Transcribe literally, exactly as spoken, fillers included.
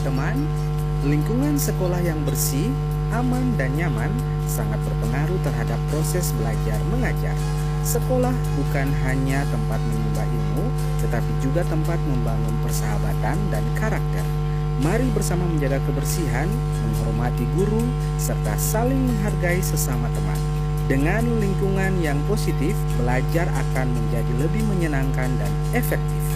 teman-teman, lingkungan sekolah yang bersih, aman, dan nyaman sangat berpengaruh terhadap proses belajar mengajar. Sekolah bukan hanya tempat menimba ilmu, tetapi juga tempat membangun persahabatan dan karakter. Mari bersama menjaga kebersihan, menghormati guru, serta saling menghargai sesama teman. Dengan lingkungan yang positif, belajar akan menjadi lebih menyenangkan dan efektif.